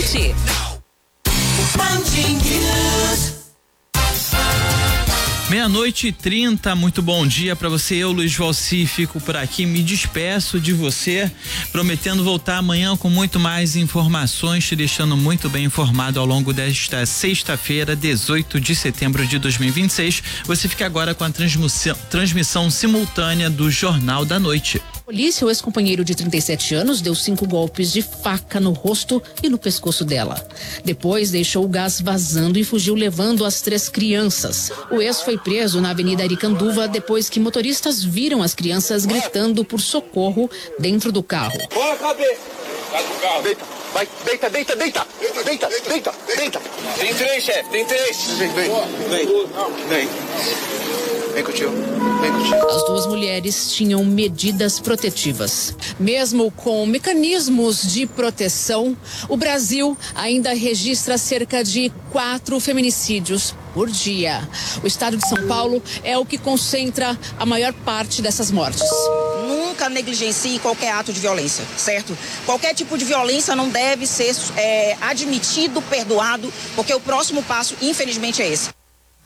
noite. Meia-noite e 30, muito bom dia para você. Eu, Luiz Valci, fico por aqui, me despeço de você, prometendo voltar amanhã com muito mais informações, te deixando muito bem informado ao longo desta sexta-feira, 18 de setembro de 2026. Você fica agora com a transmissão simultânea do Jornal da Noite. Polícia, o ex-companheiro de 37 anos deu 5 golpes de faca no rosto e no pescoço dela. Depois deixou o gás vazando e fugiu levando as 3 crianças. O ex foi preso na Avenida Aricanduva depois que motoristas viram as crianças gritando por socorro dentro do carro. Bora, cabeça! Sai do carro. Deita, vai, deita. Tem 3, chefe, tem 3. Vem. Vem contigo. As 2 mulheres tinham medidas protetivas. Mesmo com mecanismos de proteção, o Brasil ainda registra cerca de 4 feminicídios por dia. O estado de São Paulo é o que concentra a maior parte dessas mortes. Nunca negligencie qualquer ato de violência, certo? Qualquer tipo de violência não deve ser admitido, perdoado, porque o próximo passo, infelizmente, é esse.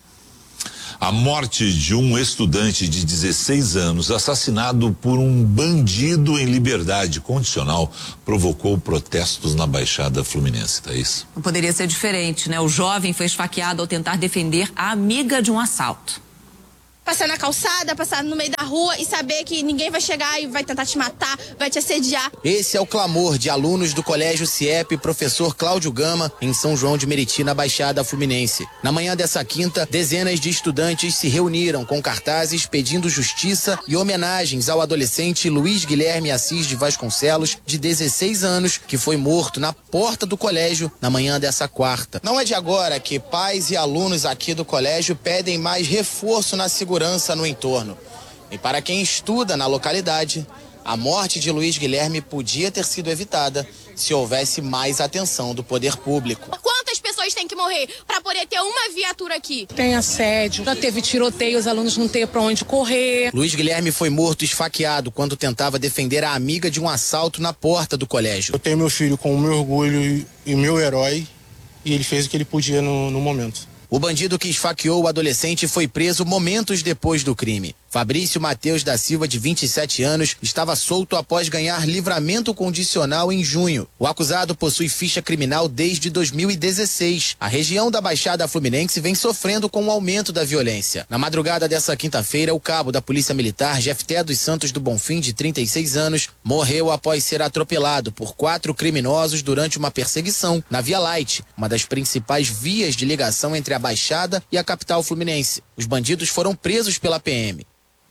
A morte de um estudante de 16 anos assassinado por um bandido em liberdade condicional provocou protestos na Baixada Fluminense, Thaís. Não poderia ser diferente, né? O jovem foi esfaqueado ao tentar defender a amiga de um assalto. Passar na calçada, passar no meio da rua e saber que ninguém vai chegar e vai tentar te matar, vai te assediar. Esse é o clamor de alunos do Colégio CIEP Professor Cláudio Gama, em São João de Meriti, na Baixada Fluminense. Na manhã dessa quinta, dezenas de estudantes se reuniram com cartazes pedindo justiça e homenagens ao adolescente Luiz Guilherme Assis de Vasconcelos, de 16 anos, que foi morto na porta do colégio na manhã dessa quarta. Não é de agora que pais e alunos aqui do colégio pedem mais reforço na segurança no entorno. E para quem estuda na localidade, a morte de Luiz Guilherme podia ter sido evitada se houvesse mais atenção do poder público. Quantas pessoas têm que morrer para poder ter uma viatura aqui? Tem assédio, já teve tiroteio, os alunos não têm para onde correr. Luiz Guilherme foi morto esfaqueado quando tentava defender a amiga de um assalto na porta do colégio. Eu tenho meu filho como meu orgulho e meu herói, e ele fez o que ele podia no momento. O bandido que esfaqueou o adolescente foi preso momentos depois do crime. Fabrício Mateus da Silva, de 27 anos, estava solto após ganhar livramento condicional em junho. O acusado possui ficha criminal desde 2016. A região da Baixada Fluminense vem sofrendo com o aumento da violência. Na madrugada dessa quinta-feira, o cabo da Polícia Militar, Jefté dos Santos do Bonfim, de 36 anos, morreu após ser atropelado por 4 criminosos durante uma perseguição na Via Light, uma das principais vias de ligação entre a Baixada e a capital fluminense. Os bandidos foram presos pela PM.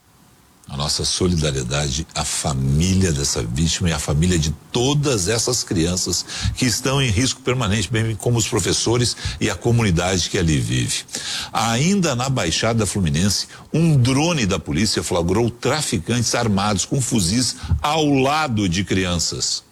A nossa solidariedade à família dessa vítima e à família de todas essas crianças que estão em risco permanente, bem como os professores e a comunidade que ali vive. Ainda na Baixada Fluminense, um drone da polícia flagrou traficantes armados com fuzis ao lado de crianças.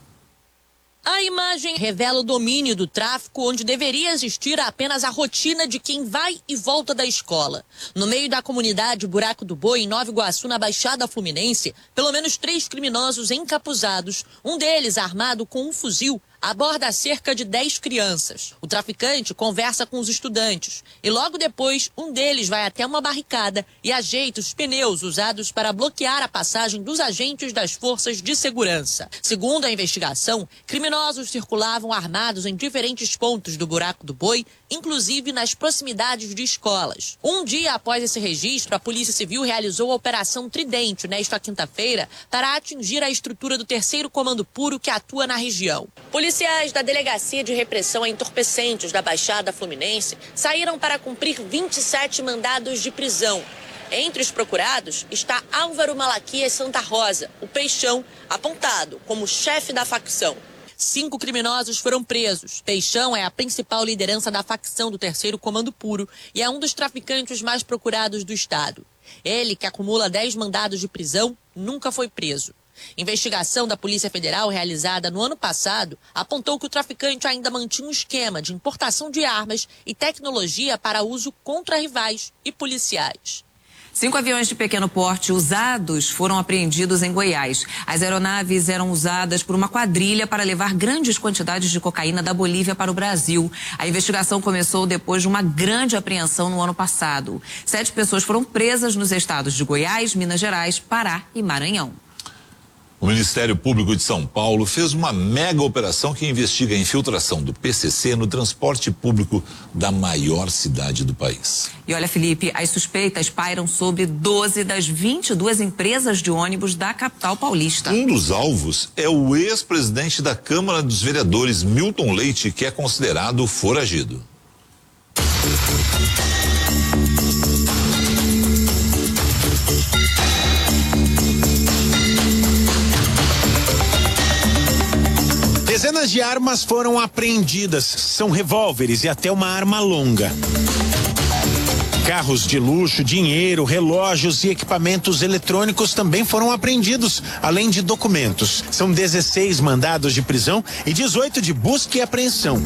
A imagem revela o domínio do tráfico, onde deveria existir apenas a rotina de quem vai e volta da escola. No meio da comunidade Buraco do Boi, em Nova Iguaçu, na Baixada Fluminense, pelo menos 3 criminosos encapuzados, um deles armado com um fuzil, aborda cerca de 10 crianças. O traficante conversa com os estudantes e logo depois um deles vai até uma barricada e ajeita os pneus usados para bloquear a passagem dos agentes das forças de segurança. Segundo a investigação, criminosos circulavam armados em diferentes pontos do Buraco do Boi, inclusive nas proximidades de escolas. Um dia após esse registro, a Polícia Civil realizou a Operação Tridente nesta quinta-feira para atingir a estrutura do 3º Comando Puro que atua na região. Policiais da Delegacia de Repressão a Entorpecentes da Baixada Fluminense saíram para cumprir 27 mandados de prisão. Entre os procurados está Álvaro Malaquias Santa Rosa, o Peixão, apontado como chefe da facção. 5 criminosos foram presos. Peixão é a principal liderança da facção do 3º Comando Puro e é um dos traficantes mais procurados do estado. Ele, que acumula 10 mandados de prisão, nunca foi preso. Investigação da Polícia Federal realizada no ano passado apontou que o traficante ainda mantinha um esquema de importação de armas e tecnologia para uso contra rivais e policiais. 5 aviões de pequeno porte usados foram apreendidos em Goiás. As aeronaves eram usadas por uma quadrilha para levar grandes quantidades de cocaína da Bolívia para o Brasil. A investigação começou depois de uma grande apreensão no ano passado. 7 pessoas foram presas nos estados de Goiás, Minas Gerais, Pará e Maranhão. O Ministério Público de São Paulo fez uma mega operação que investiga a infiltração do PCC no transporte público da maior cidade do país. E olha, Felipe, as suspeitas pairam sobre 12 das 22 empresas de ônibus da capital paulista. Um dos alvos é o ex-presidente da Câmara dos Vereadores, Milton Leite, que é considerado foragido. Dezenas de armas foram apreendidas. São revólveres e até uma arma longa. Carros de luxo, dinheiro, relógios e equipamentos eletrônicos também foram apreendidos, além de documentos. São 16 mandados de prisão e 18 de busca e apreensão.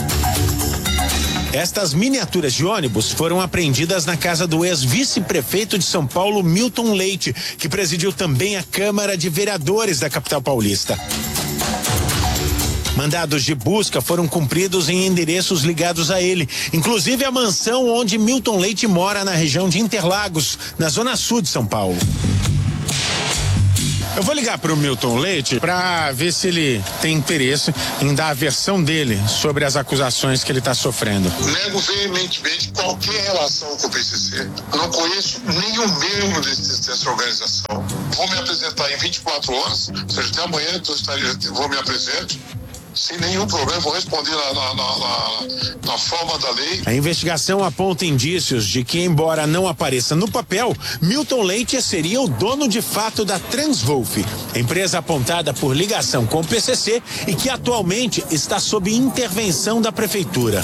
Estas miniaturas de ônibus foram apreendidas na casa do ex-vice-prefeito de São Paulo, Milton Leite, que presidiu também a Câmara de Vereadores da capital paulista. Mandados de busca foram cumpridos em endereços ligados a ele, inclusive a mansão onde Milton Leite mora na região de Interlagos, na zona sul de São Paulo. Eu vou ligar para o Milton Leite para ver se ele tem interesse em dar a versão dele sobre as acusações que ele está sofrendo. Nego veementemente qualquer relação com o PCC. Não conheço nenhum membro dessa organização. Vou me apresentar em 24 horas, ou seja, até amanhã vou me apresentar. Sem nenhum problema, vou responder na forma da lei. A investigação aponta indícios de que, embora não apareça no papel, Milton Leite seria o dono de fato da Transwolf, empresa apontada por ligação com o PCC e que atualmente está sob intervenção da prefeitura.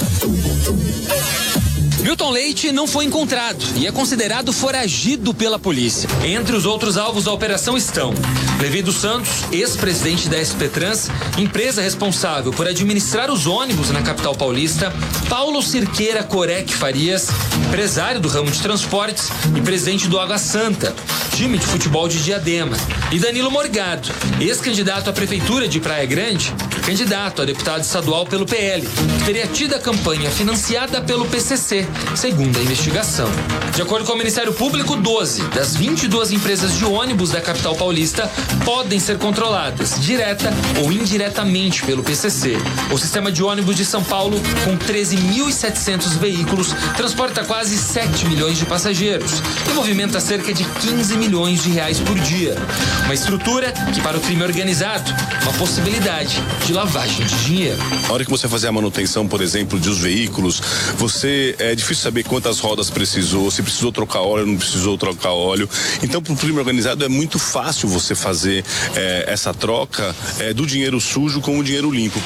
Milton Leite não foi encontrado e é considerado foragido pela polícia. Entre os outros alvos da operação estão Levi dos Santos, ex-presidente da SP Trans, empresa responsável por administrar os ônibus na capital paulista, Paulo Cirqueira Corec Farias, empresário do ramo de transportes e presidente do Água Santa, time de futebol de Diadema, e Danilo Morgado, ex-candidato à prefeitura de Praia Grande, candidato a deputado estadual pelo PL, que teria tido a campanha financiada pelo PCC, segundo a investigação. De acordo com o Ministério Público, 12 das 22 empresas de ônibus da capital paulista podem ser controladas, direta ou indiretamente, pelo PCC. O sistema de ônibus de São Paulo, com 13.700 veículos, transporta quase 7 milhões de passageiros e movimenta cerca de 15 milhões de reais por dia. Uma estrutura que, para o crime organizado, uma possibilidade de lavagem de dinheiro. Na hora que você fazer a manutenção, por exemplo, dos veículos, é difícil saber quantas rodas precisou, se precisou trocar óleo, não precisou trocar óleo. Então, para o crime organizado é muito fácil você fazer essa troca do dinheiro sujo com o dinheiro limpo.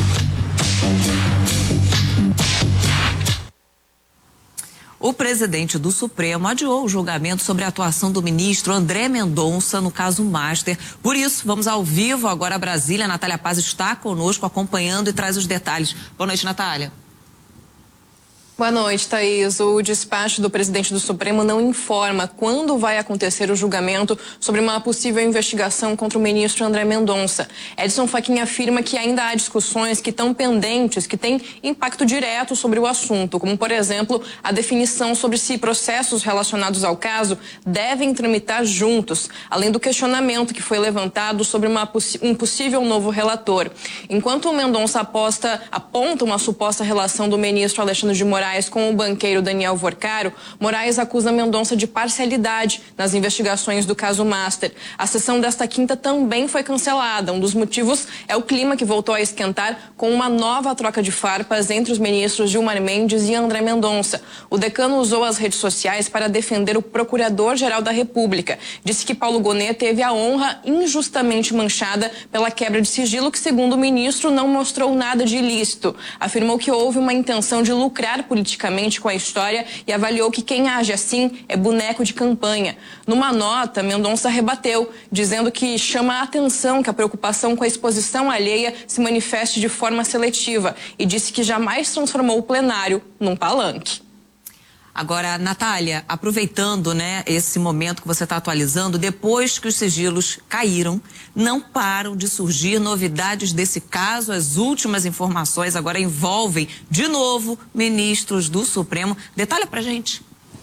O presidente do Supremo adiou o julgamento sobre a atuação do ministro André Mendonça no caso Master. Por isso, vamos ao vivo agora a Brasília. Natália Paz está conosco acompanhando e traz os detalhes. Boa noite, Natália. Boa noite, Thaís. O despacho do presidente do Supremo não informa quando vai acontecer o julgamento sobre uma possível investigação contra o ministro André Mendonça. Edson Fachin afirma que ainda há discussões que estão pendentes, que têm impacto direto sobre o assunto, como, por exemplo, a definição sobre se processos relacionados ao caso devem tramitar juntos, além do questionamento que foi levantado sobre um possível novo relator. Enquanto o Mendonça aponta uma suposta relação do ministro Alexandre de Moraes com o banqueiro Daniel Vorcaro, Moraes acusa Mendonça de parcialidade nas investigações do caso Master. A sessão desta quinta também foi cancelada. Um dos motivos é o clima que voltou a esquentar com uma nova troca de farpas entre os ministros Gilmar Mendes e André Mendonça. O decano usou as redes sociais para defender o Procurador-Geral da República. Disse que Paulo Gonet teve a honra injustamente manchada pela quebra de sigilo que, segundo o ministro, não mostrou nada de ilícito. Afirmou que houve uma intenção de lucrar politicamente com a história e avaliou que quem age assim é boneco de campanha. Numa nota, Mendonça rebateu, dizendo que chama a atenção que a preocupação com a exposição alheia se manifeste de forma seletiva e disse que jamais transformou o plenário num palanque. Agora, Natália, aproveitando, né, esse momento que você está atualizando, depois que os sigilos caíram, não param de surgir novidades desse caso. As últimas informações agora envolvem, de novo, ministros do Supremo. Detalha pra gente.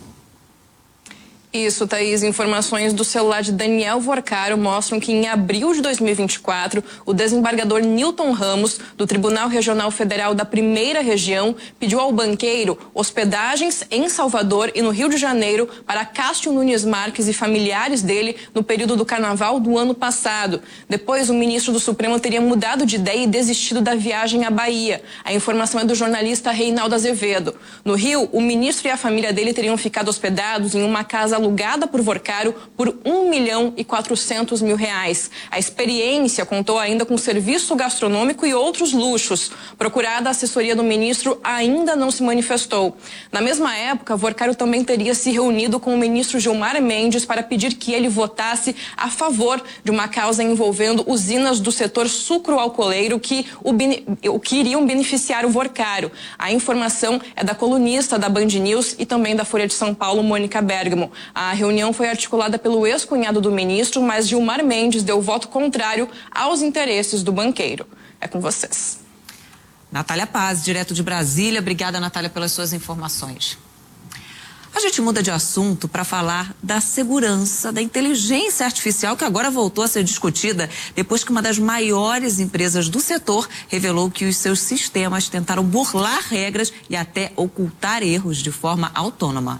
Isso, Thaís. Informações do celular de Daniel Vorcaro mostram que em abril de 2024, o desembargador Newton Ramos, do Tribunal Regional Federal da Primeira Região, pediu ao banqueiro hospedagens em Salvador e no Rio de Janeiro para Cássio Nunes Marques e familiares dele no período do Carnaval do ano passado. Depois, o ministro do Supremo teria mudado de ideia e desistido da viagem à Bahia. A informação é do jornalista Reinaldo Azevedo. No Rio, o ministro e a família dele teriam ficado hospedados em uma casa alugada por Vorcaro por R$1.400.000. A experiência contou ainda com serviço gastronômico e outros luxos. Procurada, a assessoria do ministro ainda não se manifestou. Na mesma época, Vorcaro também teria se reunido com o ministro Gilmar Mendes para pedir que ele votasse a favor de uma causa envolvendo usinas do setor sucroalcooleiro que iriam beneficiar o Vorcaro. A informação é da colunista da Band News e também da Folha de São Paulo, Mônica Bergamo. A reunião foi articulada pelo ex-cunhado do ministro, mas Gilmar Mendes deu voto contrário aos interesses do banqueiro. É com vocês. Natália Paz, direto de Brasília. Obrigada, Natália, pelas suas informações. A gente muda de assunto para falar da segurança da inteligência artificial, que agora voltou a ser discutida depois que uma das maiores empresas do setor revelou que os seus sistemas tentaram burlar regras e até ocultar erros de forma autônoma.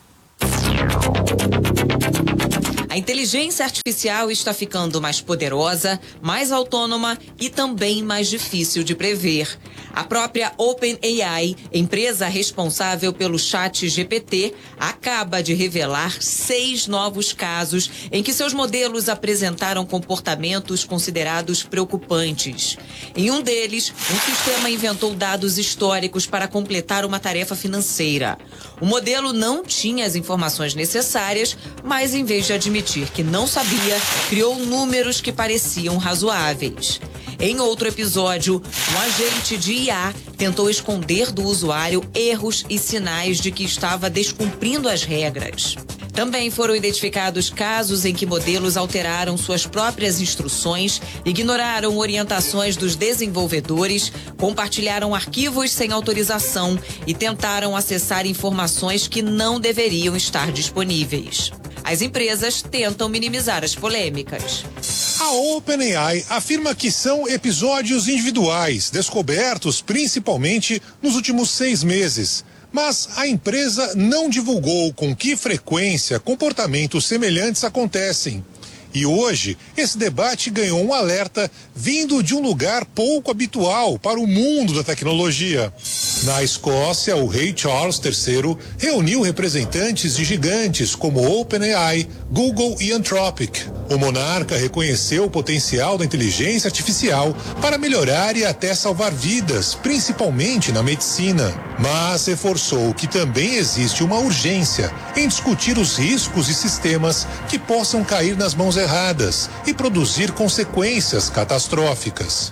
A inteligência artificial está ficando mais poderosa, mais autônoma e também mais difícil de prever. A própria OpenAI, empresa responsável pelo ChatGPT, acaba de revelar 6 novos casos em que seus modelos apresentaram comportamentos considerados preocupantes. Em um deles, um sistema inventou dados históricos para completar uma tarefa financeira. O modelo não tinha as informações necessárias, mas em vez de admitir que não sabia, criou números que pareciam razoáveis. Em outro episódio, um agente de IA tentou esconder do usuário erros e sinais de que estava descumprindo as regras. Também foram identificados casos em que modelos alteraram suas próprias instruções, ignoraram orientações dos desenvolvedores, compartilharam arquivos sem autorização e tentaram acessar informações que não deveriam estar disponíveis. As empresas tentam minimizar as polêmicas. A OpenAI afirma que são episódios individuais, descobertos principalmente nos últimos 6 meses. Mas a empresa não divulgou com que frequência comportamentos semelhantes acontecem. E hoje, esse debate ganhou um alerta vindo de um lugar pouco habitual para o mundo da tecnologia. Na Escócia, o rei Charles III reuniu representantes de gigantes como OpenAI, Google e Anthropic. O monarca reconheceu o potencial da inteligência artificial para melhorar e até salvar vidas, principalmente na medicina. Mas reforçou que também existe uma urgência em discutir os riscos e sistemas que possam cair nas mãos erradas e produzir consequências catastróficas.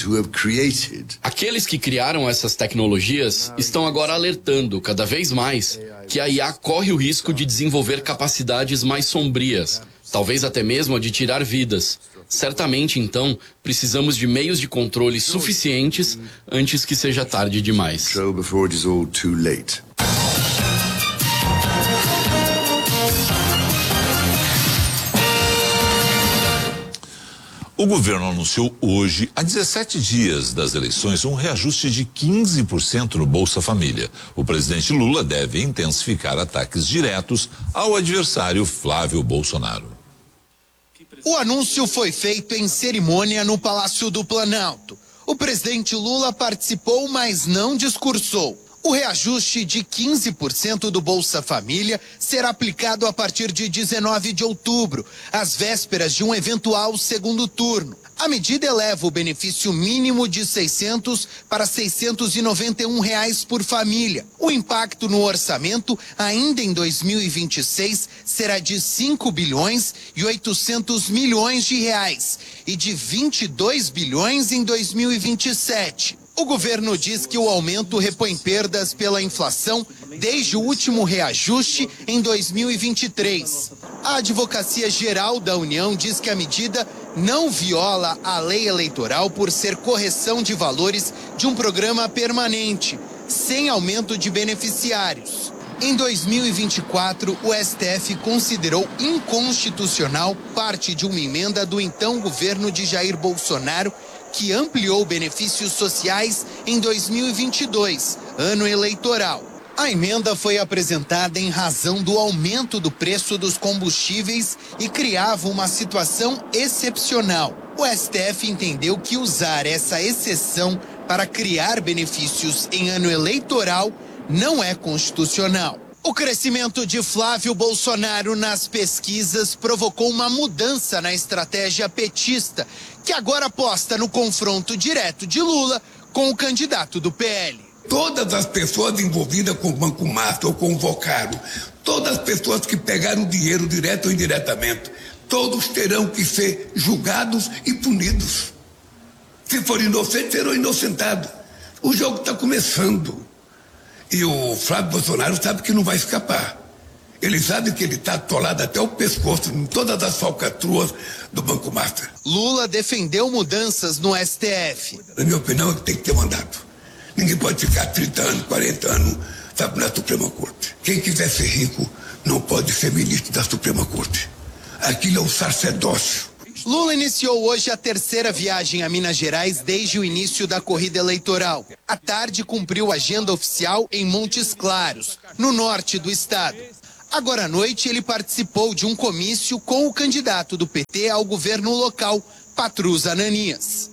Aqueles que criaram essas tecnologias estão agora alertando cada vez mais que a IA corre o risco de desenvolver capacidades mais sombrias, talvez até mesmo a de tirar vidas. Certamente, então, precisamos de meios de controle suficientes antes que seja tarde demais. O governo anunciou hoje, a 17 dias das eleições, um reajuste de 15% no Bolsa Família. O presidente Lula deve intensificar ataques diretos ao adversário Flávio Bolsonaro. O anúncio foi feito em cerimônia no Palácio do Planalto. O presidente Lula participou, mas não discursou. O reajuste de 15% do Bolsa Família será aplicado a partir de 19 de outubro, às vésperas de um eventual segundo turno. A medida eleva o benefício mínimo de R$ 600 para R$ 691 por família. O impacto no orçamento, ainda em 2026, será de 5 bilhões e 800 milhões de reais e de 22 bilhões em 2027. O governo diz que o aumento repõe perdas pela inflação desde o último reajuste em 2023. A Advocacia Geral da União diz que a medida não viola a lei eleitoral por ser correção de valores de um programa permanente, sem aumento de beneficiários. Em 2024, o STF considerou inconstitucional parte de uma emenda do então governo de Jair Bolsonaro, que ampliou benefícios sociais em 2022, ano eleitoral. A emenda foi apresentada em razão do aumento do preço dos combustíveis e criava uma situação excepcional. O STF entendeu que usar essa exceção para criar benefícios em ano eleitoral não é constitucional. O crescimento de Flávio Bolsonaro nas pesquisas provocou uma mudança na estratégia petista, que agora aposta no confronto direto de Lula com o candidato do PL. Todas as pessoas envolvidas com o Banco Master ou com o Vocaro, todas as pessoas que pegaram dinheiro direto ou indiretamente, todos terão que ser julgados e punidos. Se for inocente, serão inocentados. O jogo está começando. E o Flávio Bolsonaro sabe que não vai escapar. Ele sabe que ele está atolado até o pescoço em todas as falcatruas do Banco Master. Lula defendeu mudanças no STF. Na minha opinião, tem que ter mandato. Ninguém pode ficar 30 anos, 40 anos, sabe, na Suprema Corte. Quem quiser ser rico não pode ser ministro da Suprema Corte. Aquilo é um sacerdócio. Lula iniciou hoje a terceira viagem a Minas Gerais desde o início da corrida eleitoral. À tarde, cumpriu agenda oficial em Montes Claros, no norte do estado. Agora à noite, ele participou de um comício com o candidato do PT ao governo local, Patrus Ananias.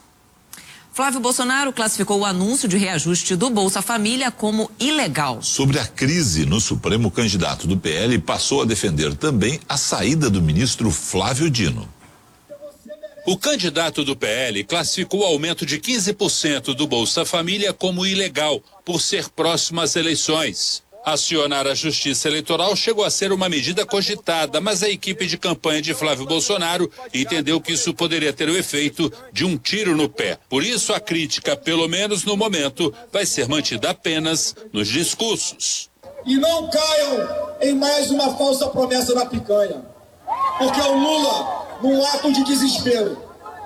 Flávio Bolsonaro classificou o anúncio de reajuste do Bolsa Família como ilegal. Sobre a crise no Supremo, o candidato do PL passou a defender também a saída do ministro Flávio Dino. O candidato do PL classificou o aumento de 15% do Bolsa Família como ilegal, por ser próximo às eleições. Acionar a Justiça Eleitoral chegou a ser uma medida cogitada, mas a equipe de campanha de Flávio Bolsonaro entendeu que isso poderia ter o efeito de um tiro no pé. Por isso, a crítica, pelo menos no momento, vai ser mantida apenas nos discursos. E não caiam em mais uma falsa promessa da picanha, porque o Lula, num ato de desespero,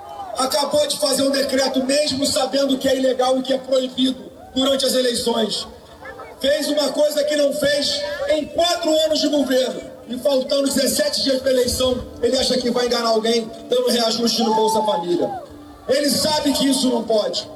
acabou de fazer um decreto mesmo sabendo que é ilegal e que é proibido durante as eleições. Fez uma coisa que não fez em 4 anos de governo. E faltando 17 dias para a eleição, ele acha que vai enganar alguém dando reajuste no Bolsa Família. Ele sabe que isso não pode.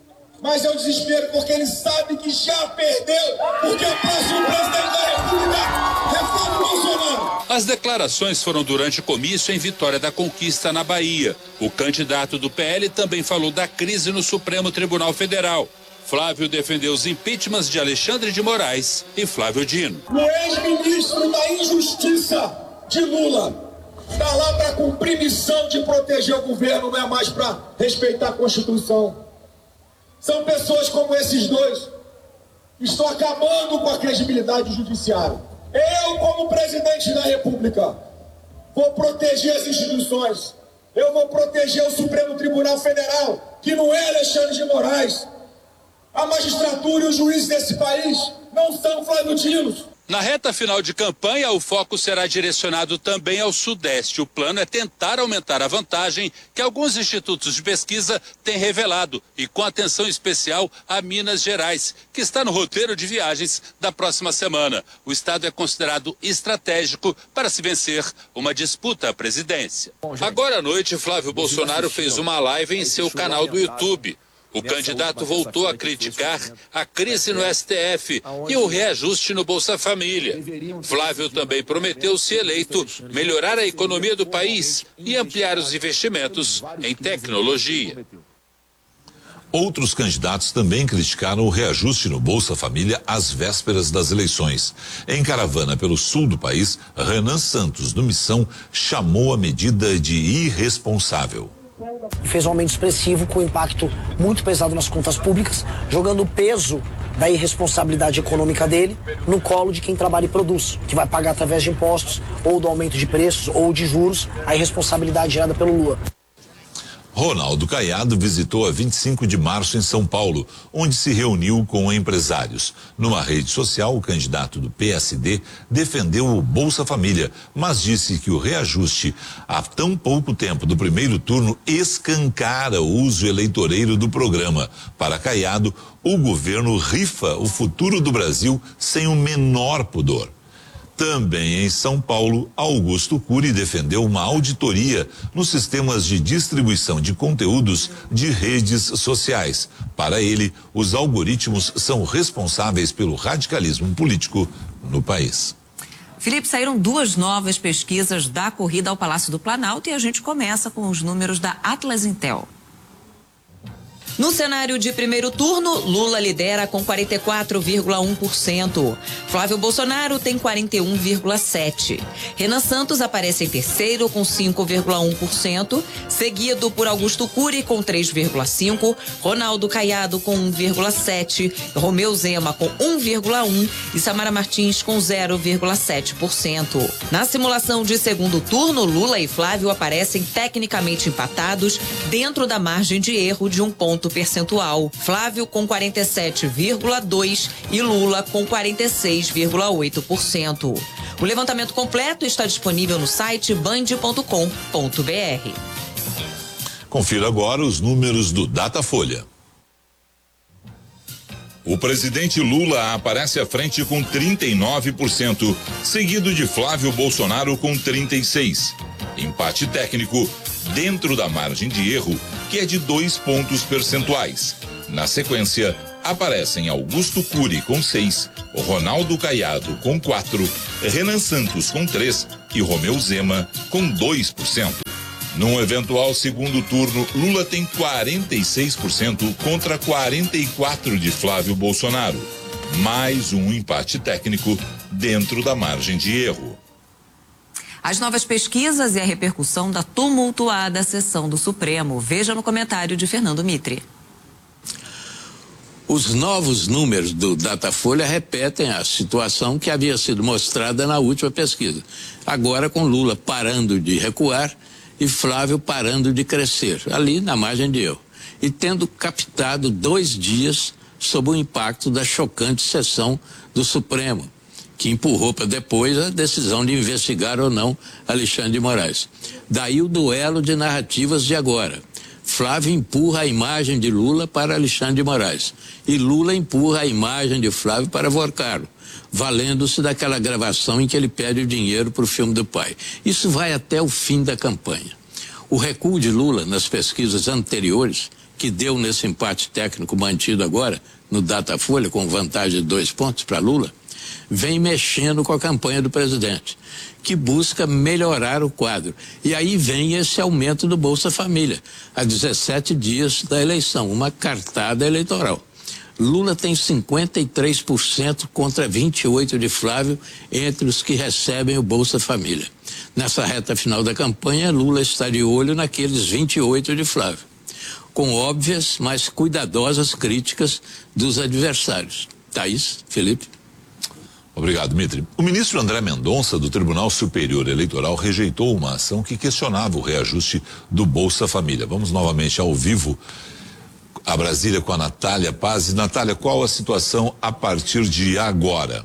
Mas é o desespero porque ele sabe que já perdeu, porque o próximo presidente da República é Flávio Bolsonaro. As declarações foram durante o comício em Vitória da Conquista, na Bahia. O candidato do PL também falou da crise no Supremo Tribunal Federal. Flávio defendeu os impeachments de Alexandre de Moraes e Flávio Dino. O ex-ministro da Injustiça de Lula está lá para cumprir missão de proteger o governo, não é mais para respeitar a Constituição. São pessoas como esses dois que estão acabando com a credibilidade do judiciário. Eu, como presidente da República, vou proteger as instituições. Eu vou proteger o Supremo Tribunal Federal, que não é Alexandre de Moraes. A magistratura e os juízes desse país não são Flávio Dino. Na reta final de campanha, o foco será direcionado também ao Sudeste. O plano é tentar aumentar a vantagem que alguns institutos de pesquisa têm revelado, e com atenção especial a Minas Gerais, que está no roteiro de viagens da próxima semana. O estado é considerado estratégico para se vencer uma disputa à presidência. Agora à noite, Flávio Bolsonaro fez uma live em seu canal do YouTube. O candidato voltou a criticar a crise no STF e o reajuste no Bolsa Família. Flávio também prometeu, se eleito, melhorar a economia do país e ampliar os investimentos em tecnologia. Outros candidatos também criticaram o reajuste no Bolsa Família às vésperas das eleições. Em caravana pelo sul do país, Renan Santos, do Missão, chamou a medida de irresponsável. Fez um aumento expressivo com impacto muito pesado nas contas públicas, jogando o peso da irresponsabilidade econômica dele no colo de quem trabalha e produz, que vai pagar através de impostos, ou do aumento de preços, ou de juros, a irresponsabilidade gerada pelo Lula. Ronaldo Caiado visitou a 25 de março em São Paulo, onde se reuniu com empresários. Numa rede social, o candidato do PSD defendeu o Bolsa Família, mas disse que o reajuste há tão pouco tempo do primeiro turno escancara o uso eleitoreiro do programa. Para Caiado, o governo rifa o futuro do Brasil sem o menor pudor. Também em São Paulo, Augusto Cury defendeu uma auditoria nos sistemas de distribuição de conteúdos de redes sociais. Para ele, os algoritmos são responsáveis pelo radicalismo político no país. Felipe, saíram 2 novas pesquisas da corrida ao Palácio do Planalto e a gente começa com os números da Atlas Intel. No cenário de primeiro turno, Lula lidera com 44,1%. Flávio Bolsonaro tem 41,7%. Renan Santos aparece em terceiro com 5,1%, seguido por Augusto Cury com 3,5%, Ronaldo Caiado com 1,7%, Romeu Zema com 1,1% e Samara Martins com 0,7%. Na simulação de segundo turno, Lula e Flávio aparecem tecnicamente empatados dentro da margem de erro de 1 ponto percentual. Flávio com 47,2% e Lula com 46,8%. O levantamento completo está disponível no site band.com.br. Confira agora os números do Datafolha. O presidente Lula aparece à frente com 39%, seguido de Flávio Bolsonaro com 36%. Empate técnico dentro da margem de erro, que é de 2 pontos percentuais. Na sequência, aparecem Augusto Cury com 6%, Ronaldo Caiado com 4%, Renan Santos com 3% e Romeu Zema com 2%. Num eventual segundo turno, Lula tem 46% contra 44% de Flávio Bolsonaro. Mais um empate técnico dentro da margem de erro. As novas pesquisas e a repercussão da tumultuada sessão do Supremo. Veja no comentário de Fernando Mitre. Os novos números do Datafolha repetem a situação que havia sido mostrada na última pesquisa. Agora com Lula parando de recuar e Flávio parando de crescer, ali na margem de erro. E tendo captado 2 dias sob o impacto da chocante sessão do Supremo, que empurrou para depois a decisão de investigar ou não Alexandre de Moraes. Daí o duelo de narrativas de agora. Flávio empurra a imagem de Lula para Alexandre de Moraes e Lula empurra a imagem de Flávio para Vorcaro, valendo-se daquela gravação em que ele pede o dinheiro para o filme do pai. Isso vai até o fim da campanha. O recuo de Lula nas pesquisas anteriores, que deu nesse empate técnico mantido agora no Datafolha com vantagem de 2 pontos para Lula, vem mexendo com a campanha do presidente, que busca melhorar o quadro. E aí vem esse aumento do Bolsa Família, a 17 dias da eleição, uma cartada eleitoral. Lula tem 53% contra 28% de Flávio entre os que recebem o Bolsa Família. Nessa reta final da campanha, Lula está de olho naqueles 28% de Flávio, com óbvias, mas cuidadosas críticas dos adversários. Thaís, Felipe. Obrigado, Mitre. O ministro André Mendonça, do Tribunal Superior Eleitoral, rejeitou uma ação que questionava o reajuste do Bolsa Família. Vamos novamente ao vivo a Brasília com a Natália Paz. Natália, qual a situação a partir de agora?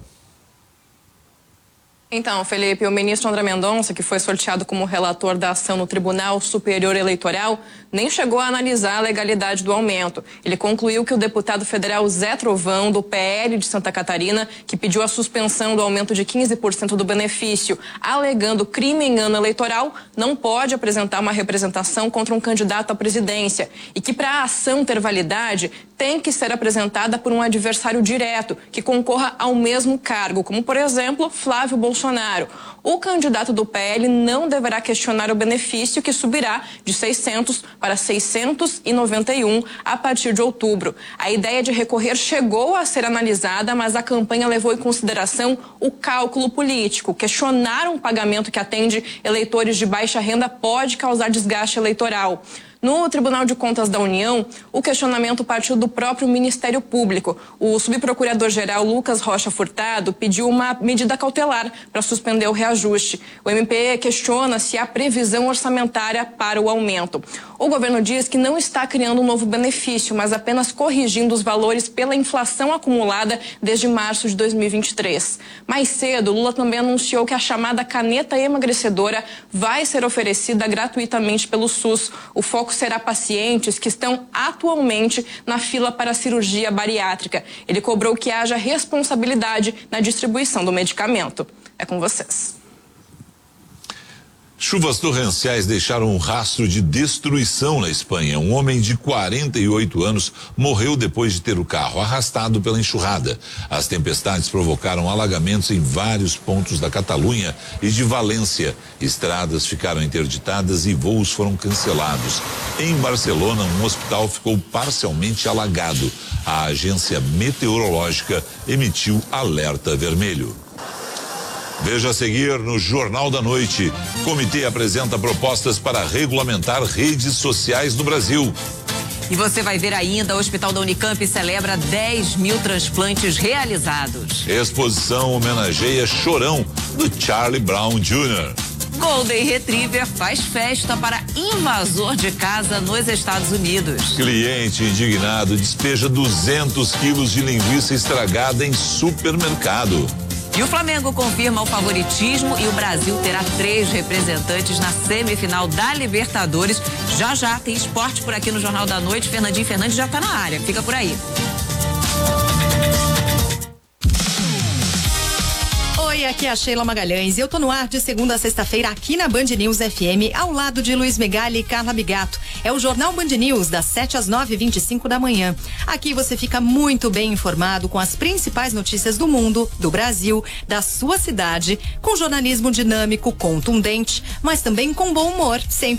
Então, Felipe, o ministro André Mendonça, que foi sorteado como relator da ação no Tribunal Superior Eleitoral, nem chegou a analisar a legalidade do aumento. Ele concluiu que o deputado federal Zé Trovão, do PL de Santa Catarina, que pediu a suspensão do aumento de 15% do benefício, alegando crime em ano eleitoral, não pode apresentar uma representação contra um candidato à presidência e que, para a ação ter validade, tem que ser apresentada por um adversário direto que concorra ao mesmo cargo, como, por exemplo, Flávio Bolsonaro. O candidato do PL não deverá questionar o benefício, que subirá de 600 para 691 a partir de outubro. A ideia de recorrer chegou a ser analisada, mas a campanha levou em consideração o cálculo político. Questionar um pagamento que atende eleitores de baixa renda pode causar desgaste eleitoral. No Tribunal de Contas da União, o questionamento partiu do próprio Ministério Público. O subprocurador-geral Lucas Rocha Furtado pediu uma medida cautelar para suspender o reajuste. O MP questiona se há previsão orçamentária para o aumento. O governo diz que não está criando um novo benefício, mas apenas corrigindo os valores pela inflação acumulada desde março de 2023. Mais cedo, Lula também anunciou que a chamada caneta emagrecedora vai ser oferecida gratuitamente pelo SUS. O foco será pacientes que estão atualmente na fila para cirurgia bariátrica. Ele cobrou que haja responsabilidade na distribuição do medicamento. É com vocês. Chuvas torrenciais deixaram um rastro de destruição na Espanha. Um homem de 48 anos morreu depois de ter o carro arrastado pela enxurrada. As tempestades provocaram alagamentos em vários pontos da Catalunha e de Valência. Estradas ficaram interditadas e voos foram cancelados. Em Barcelona, um hospital ficou parcialmente alagado. A agência meteorológica emitiu alerta vermelho. Veja a seguir no Jornal da Noite. Comitê apresenta propostas para regulamentar redes sociais no Brasil. E você vai ver ainda, o Hospital da Unicamp celebra 10 mil transplantes realizados. Exposição homenageia Chorão, do Charlie Brown Jr. Golden Retriever faz festa para invasor de casa nos Estados Unidos. Cliente indignado despeja 200 quilos de linguiça estragada em supermercado. E o Flamengo confirma o favoritismo e o Brasil terá 3 representantes na semifinal da Libertadores. Já tem esporte por aqui no Jornal da Noite. Fernandinho Fernandes já está na área. Fica por aí. Oi, aqui é a Sheila Magalhães e eu tô no ar de segunda a sexta-feira aqui na Band News FM, ao lado de Luiz Megali e Carla Bigato. É o Jornal Band News, das 7 às 9h25 da manhã. Aqui você fica muito bem informado com as principais notícias do mundo, do Brasil, da sua cidade, com jornalismo dinâmico, contundente, mas também com bom humor, sempre